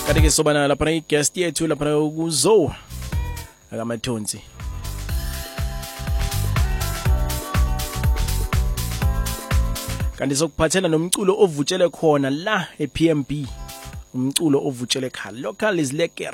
Kanti ke sobana lapha i-guest yethu lapha kuzo akamathonsi. Kanti sokuphathela nomculo ovutshele khona la ePMB. Umculo ovutshele kha local is lekker.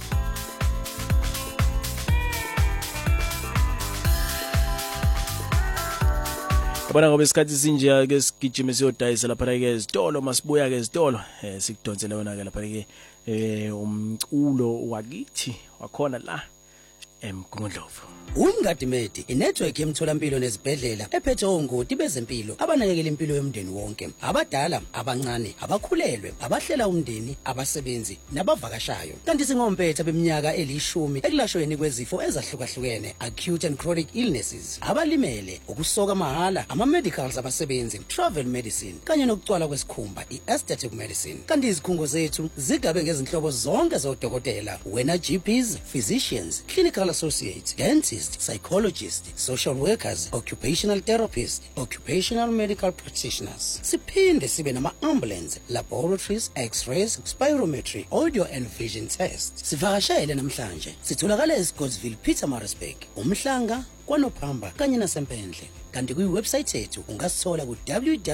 Abana ngoba isikhathi sinje ke sigijime siyodayisa lapha ke ezitolo masibuya ke ezitolo sikudonsela wona ke lapha ke umculo wakithi wakhona la eMgungundlovu. Umngadimedi inetwork yemtholampilo nezibhedlela ephethe ongoti bezempilo abanakekela impilo yomndeni wonke, abadala, abancane, abakhulelwe, abahlela umndeni, abasebenzi nabavakashayo. Kanti singompetha beminyaka elishumi ekulashweni kwezifo ezahlukahlukene, acute and chronic illnesses, abalimele, ukusoka mahala, ama-medicals abasebenzi, travel medicine kanye nokucwala kwesikhumba, i-aesthetic medicine. Kanti izikhungo zethu zigabe ngezinhlobo zonke zodokotela, wena GPs, physicians, clinical associates, dentists, psychologists, social workers, occupational therapists, occupational medical practitioners. Siphinde sibe nama-ambulance, laboratories, x-rays, spirometry, audio and vision tests. Sivakashele namhlanje. Sitholakala eScottsville, Pietermaritzburg, uMhlanga, kwaNophamba kanye naseMpendle. Kanti kwi-website yethu ungasithola ku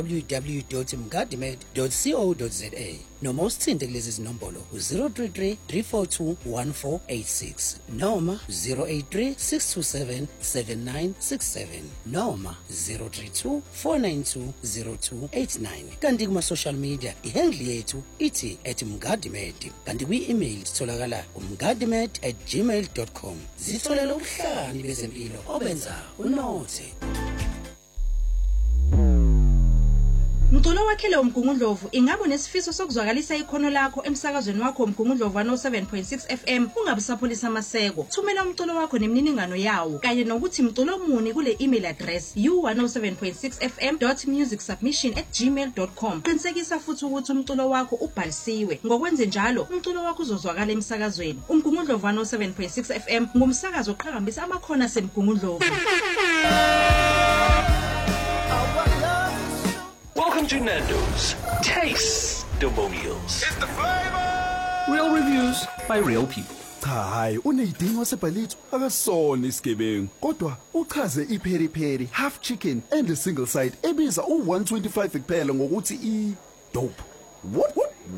www.mgadimed.co.za noma usithinte kulezi zinombolo 033 342 1486 noma 083 627 7967 noma 032 492 0289. Kanti kuma-social media ihandle yethu ithi @mgadimed. Kanti kwi-email sitholakala mgadimed@gmail.com. Zitholela ubuhlani bezempilo obenza unothe. Mculo wakhele uMgungundlovu ingabe nesifiso sokuzwakalisa ikhono lakho emsakazweni wakho uMgungundlovu 107.6 FM ungabusapholisa amaseko. Thumela umculo wakho nemininingano yawo kanye nokuthi mculo muni kule email address u107.6fm.musicsubmission@gmail.com. Qinisekisa futhi ukuthi umculo wakho ubhalisiwe. Ngokwenze njalo umculo wakho uzozwakala emsakazweni. uMgungundlovu 107.6 FM ngumsakazo oqhakambisa amakhono aseMgungundlovu. Welcome to Nando's. Taste the meals. It's the flavor. Real reviews by real people. Cha hayi uneyidingo sebhalitho akasona isigebengu kodwa uchaze iPeri-Peri half chicken and a single side ebiza u125 kuphela ngokuthi dope. What?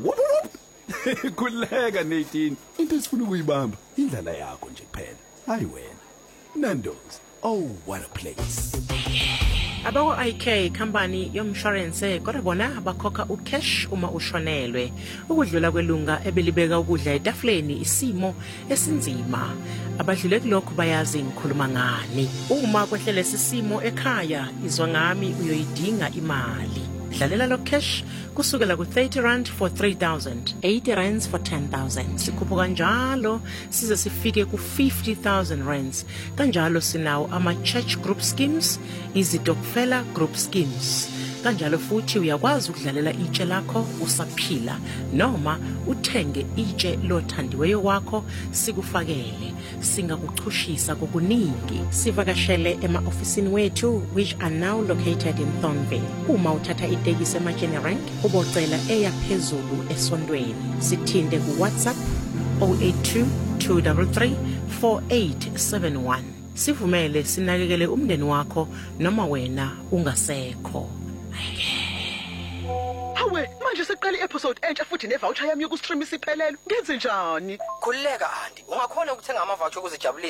Kuleka Nadine. Into esifuna ukuyibamba indlela yakho nje kuphela. Hayi wena. Nando's. Oh what a place. Abako IK company yomshwarense kodwa bona abakhokha ucash uma ushonelwe ukudlula kwelunga ebelibeka ukudla etafuleni isimo esinzima abadlule kulokho bayazi ngikhuluma ngani uma kwehlele sisimo ekhaya izwa ngami uyoyidinga imali dlalela lo cash kusukela ku 30 rand for 3000 80 rands for 10000 sikhupha kanjalo size sifike ku 50000 rands kanjalo sinawo ama church group schemes izitokfela group schemes kanjalo futhi uyakwazi ukudlalela itshe lakho usaphila noma uthenge itshe lothandiweyo wakho sikufakele singakuchushisa kokuningi sivakashele ema-ofisini wethu which are now located in Thornville uma uthatha itekisi ema-General ubocela eyaphezulu esondweni sithinde ku WhatsApp 082 233 4871 sivumele sinakekele umndeni wakho noma wena ungasekho. Hawe manje seqala i-episode entsha futhi nevoucher yami yokustream isiphelele ngenze njani? Khulileka andi ungakhona ukuthenga ama-voucher ukuzijabulisa